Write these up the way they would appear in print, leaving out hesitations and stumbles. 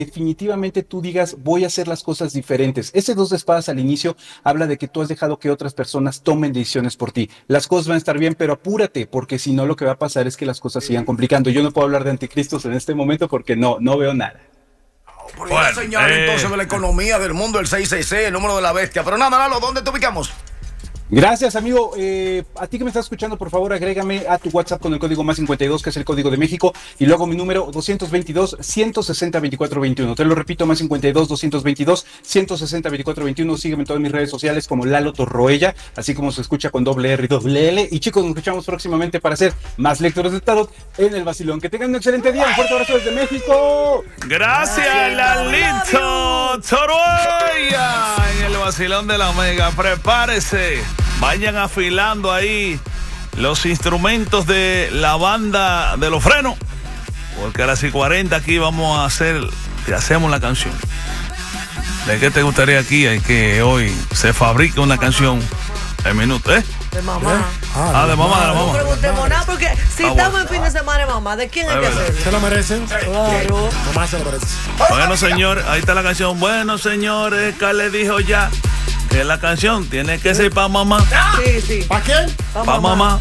definitivamente tú digas, voy a hacer las cosas diferentes. Ese 2 de espadas al inicio habla de que tú has dejado que otras personas tomen decisiones por ti. Las cosas van a estar bien, pero apúrate, porque si no lo que va a pasar es que las cosas sigan complicando. Yo no puedo hablar de anticristos en este momento porque no veo nada. Bueno, señal entonces de la economía del mundo, el 666, el número de la bestia. Pero nada, Lalo, ¿dónde te ubicamos? Gracias, amigo. A ti que me estás escuchando, por favor, agrégame a tu WhatsApp con el código más 52, que es el código de México, y luego mi número 222-160-2421. Te lo repito, más 52-222-160-2421. Sígueme en todas mis redes sociales como Lalo Torroella, así como se escucha con doble R y doble L. Y chicos, nos escuchamos próximamente para hacer más lectores de tarot en el Vacilón. Que tengan un excelente día. Un fuerte abrazo desde México. Gracias, Lalito Torroella. En el Vacilón de la Mega. Prepárese. Vayan afilando ahí los instrumentos de la banda de los frenos, porque a las 40 aquí vamos a hacer, hacemos la canción. ¿De qué te gustaría aquí? Hay que hoy se fabrique una canción en minutos, ¿eh? De mamá. De mamá. No preguntemos nada porque si estamos en fin de semana de mamá, ¿de quién hay que hacer? ¿Se lo merecen? Claro. Mamá se lo merece. Bueno, señor, ahí está la canción. Bueno, señores, que le dijo ya que la canción tiene que ser pa' mamá. Sí. ¿Para quién? Pa' mamá.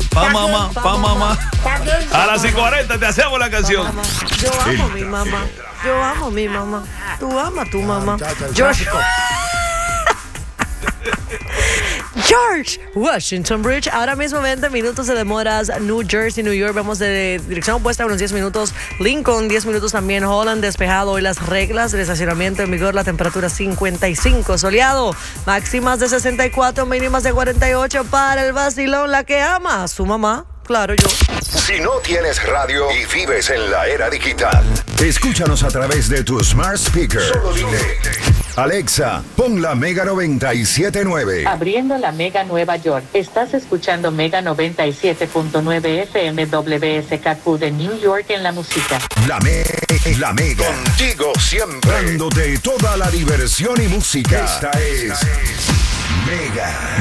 A las 40 te hacemos la canción. Yo amo a mi mamá. Yo amo a mi mamá. Tú amas a tu mamá. George Washington Bridge. Ahora mismo 20 minutos de demoras. New Jersey, New York. Vamos de dirección opuesta unos 10 minutos. Lincoln, 10 minutos también. Holland, despejado. Hoy las reglas del estacionamiento en vigor. La temperatura 55. Soleado. Máximas de 64, mínimas de 48 para el Vacilón. La que ama a su mamá. Claro, yo. Si no tienes radio y vives en la era digital, escúchanos a través de tu smart speaker. Solo dile: Alexa, pon la Mega 97.9. Abriendo la Mega Nueva York. Estás escuchando Mega 97.9 FM WSKQ de New York en la música. La Mega. Contigo siempre. Dándote toda la diversión y música. Esta es Mega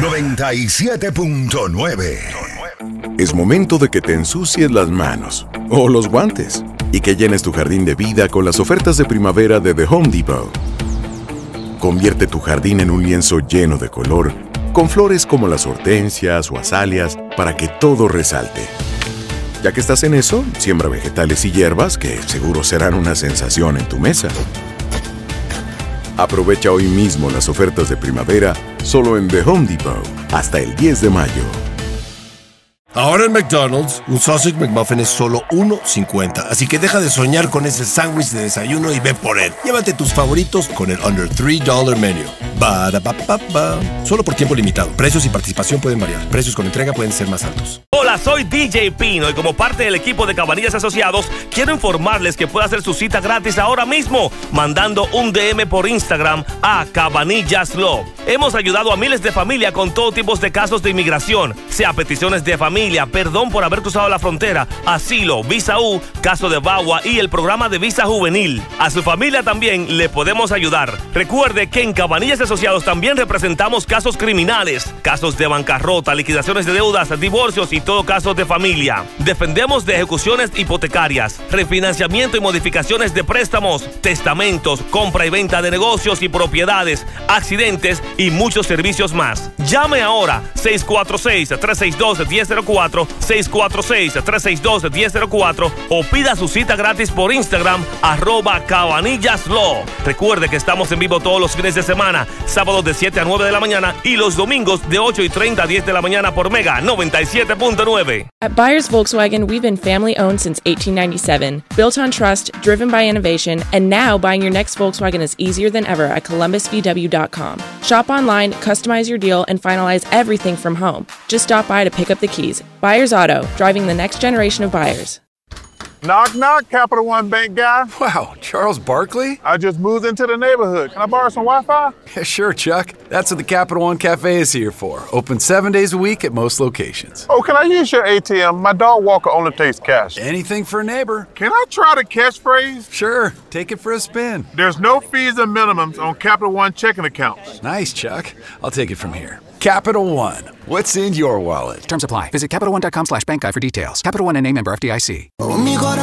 97.9. Es momento de que te ensucies las manos o los guantes y que llenes tu jardín de vida con las ofertas de primavera de The Home Depot. Convierte tu jardín en un lienzo lleno de color, con flores como las hortensias o azaleas para que todo resalte. Ya que estás en eso, siembra vegetales y hierbas que seguro serán una sensación en tu mesa. Aprovecha hoy mismo las ofertas de primavera solo en The Home Depot hasta el 10 de mayo. Ahora en McDonald's, un Sausage McMuffin es solo $1.50. Así que deja de soñar con ese sándwich de desayuno y ve por él. Llévate tus favoritos con el Under $3 Menu. Ba-da-ba-ba-ba. Solo por tiempo limitado. Precios y participación pueden variar. Precios con entrega pueden ser más altos. Hola, soy DJ Pino y como parte del equipo de Cabanillas Asociados, quiero informarles que puede hacer su cita gratis ahora mismo, mandando un DM por Instagram a Cabanillas Law. Hemos ayudado a miles de familias con todo tipo de casos de inmigración, sea peticiones de familia, perdón por haber cruzado la frontera, asilo, visa U, caso de VAWA y el programa de visa juvenil. A su familia también le podemos ayudar. Recuerde que en Cabanillas Asociados también representamos casos criminales, casos de bancarrota, liquidaciones de deudas, divorcios y todo caso de familia. Defendemos de ejecuciones hipotecarias, refinanciamiento y modificaciones de préstamos, testamentos, compra y venta de negocios y propiedades, accidentes y muchos servicios más. Llame ahora 646-362-1004, 646-362-1004 o pida su cita gratis por Instagram @CabanillasLaw. Recuerde que estamos en vivo todos los fines de semana, sábados de 7 a 9 de la mañana y los domingos de 8:30 a 10 de la mañana por Mega 97.9. At Byers Volkswagen, we've been family-owned since 1897, built on trust, driven by innovation, and now buying your next Volkswagen is easier than ever at ColumbusVW.com. Shop online, customize your deal, and finalize everything from home. Just stop by to pick up the keys. Byers Auto, driving the next generation of buyers. Knock, knock, Capital One Bank guy. Wow, Charles Barkley? I just moved into the neighborhood. Can I borrow some Wi-Fi? Yeah, sure, Chuck. That's what the Capital One Cafe is here for. Open 7 days a week at most locations. Oh, can I use your ATM? My dog walker only takes cash. Anything for a neighbor. Can I try the catchphrase? Sure, take it for a spin. There's no fees and minimums on Capital One checking accounts. Nice, Chuck. I'll take it from here. Capital One. What's in your wallet? Terms apply. Visit CapitalOne.com/bankguide for details. Capital One NA, member FDIC.